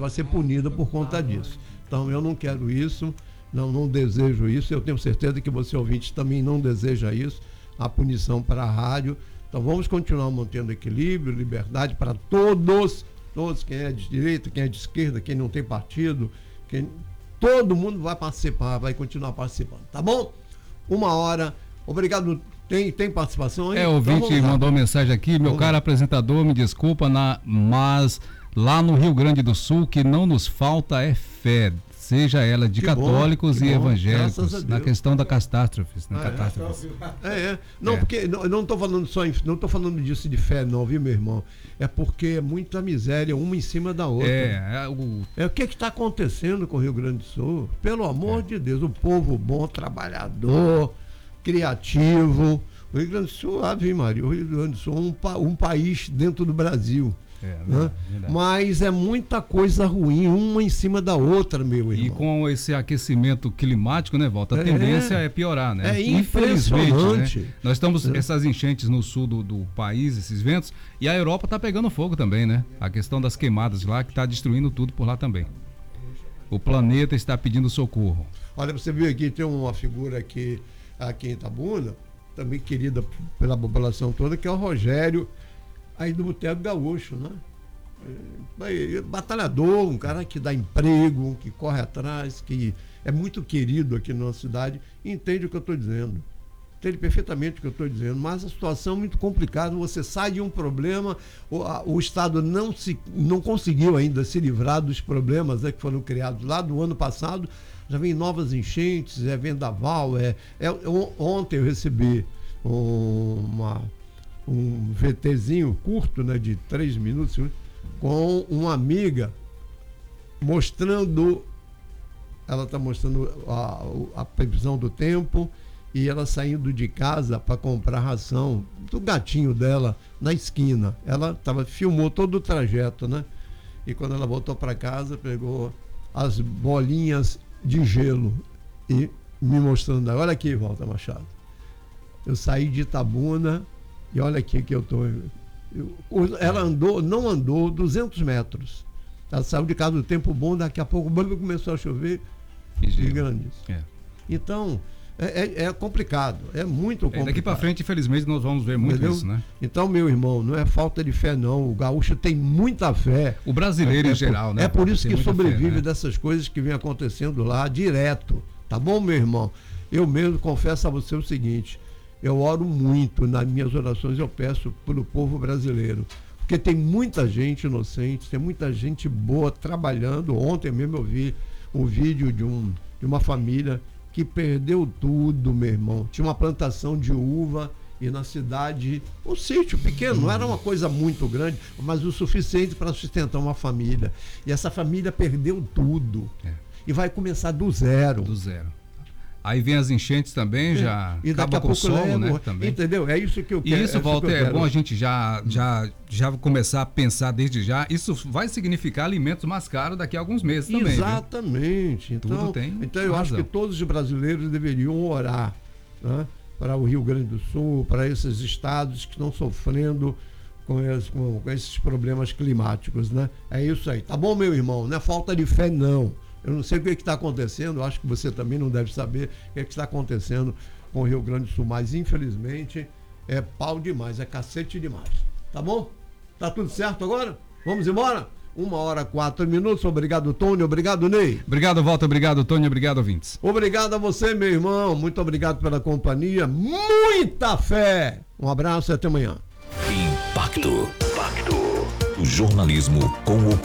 vai ser punida por conta disso. Então eu não quero isso, não desejo isso, eu tenho certeza que você ouvinte também não deseja isso, a punição para a rádio. Então vamos continuar mantendo equilíbrio, liberdade para todos, quem é de direita, quem é de esquerda, quem não tem partido, todo mundo vai participar, vai continuar participando, tá bom? 1h, obrigado. Tem participação aí? O ouvinte mandou mensagem aqui, meu caro apresentador, me desculpa, mas lá no Rio Grande do Sul que não nos falta é fé, seja ela de católicos e evangélicos, na questão da catástrofes. Não, porque eu não estou falando não estou falando disso de fé não, viu, meu irmão? É porque é muita miséria, uma em cima da outra. O que está acontecendo com o Rio Grande do Sul? Pelo amor de Deus, o povo bom, trabalhador, criativo. O Rio Grande do Sul, Ave Maria, o Rio Grande do Sul é um país dentro do Brasil. Verdade. Mas é muita coisa ruim, uma em cima da outra, meu irmão. E com esse aquecimento climático, né, Walter? A tendência é piorar, né? Infelizmente, né? Nós estamos essas enchentes no sul do país, esses ventos, e a Europa está pegando fogo também, né? A questão das queimadas lá, que está destruindo tudo por lá também. O planeta está pedindo socorro. Olha, você viu aqui, tem uma figura aqui em Itabuna, também querida pela população toda, que é o Rogério, aí do Boteco Gaúcho, né? Batalhador, um cara que dá emprego, que corre atrás, que é muito querido aqui na nossa cidade, entende o que eu estou dizendo. Entende perfeitamente o que eu estou dizendo, mas a situação é muito complicada. Você sai de um problema, o Estado não conseguiu ainda se livrar dos problemas, né, que foram criados lá do ano passado. Já vem novas enchentes, vendaval. Ontem eu recebi um VTzinho curto, né, de 3 minutos, com uma amiga mostrando, ela está mostrando a previsão do tempo, e ela saindo de casa para comprar ração do gatinho dela na esquina. Ela filmou todo o trajeto, né? E quando ela voltou para casa, pegou as bolinhas de gelo e me mostrando. Olha aqui, Walter Machado. Eu saí de Itabuna e olha aqui que eu estou. Ela não andou 200 metros. Ela saiu de casa do tempo bom, daqui a pouco começou a chover e grandes. Então, é complicado, é muito complicado. Daqui para frente, infelizmente, nós vamos ver muito isso, né? Então, meu irmão, não é falta de fé, não. O gaúcho tem muita fé. O brasileiro em geral, né? É por isso que sobrevive dessas coisas que vem acontecendo lá direto. Tá bom, meu irmão? Eu mesmo confesso a você o seguinte: eu oro muito, nas minhas orações eu peço pelo povo brasileiro. Porque tem muita gente inocente, tem muita gente boa trabalhando. Ontem mesmo eu vi um vídeo de uma família que perdeu tudo, meu irmão. Tinha uma plantação de uva e na cidade, um sítio pequeno, não era uma coisa muito grande, mas o suficiente para sustentar uma família. E essa família perdeu tudo. E vai começar do zero. Aí vem as enchentes também, já e daqui a pouco o solo, né? Também. Entendeu? É isso que eu quero. E isso, Walter, é bom a gente já começar a pensar desde já. Isso vai significar alimentos mais caros daqui a alguns meses também. Exatamente. Então eu acho que todos os brasileiros deveriam orar, né, para o Rio Grande do Sul, para esses estados que estão sofrendo com esses problemas climáticos, né? É isso aí. Tá bom, meu irmão? Não é falta de fé, não. Eu não sei o que está acontecendo, eu acho que você também não deve saber o que está acontecendo com o Rio Grande do Sul, mas infelizmente é pau demais, é cacete demais. Tá bom? Tá tudo certo agora? Vamos embora? 1h04. Obrigado, Tony. Obrigado, Ney. Obrigado, Walter. Obrigado, Tony. Obrigado, ouvintes. Obrigado a você, meu irmão. Muito obrigado pela companhia. Muita fé. Um abraço e até amanhã. Impacto. O jornalismo com o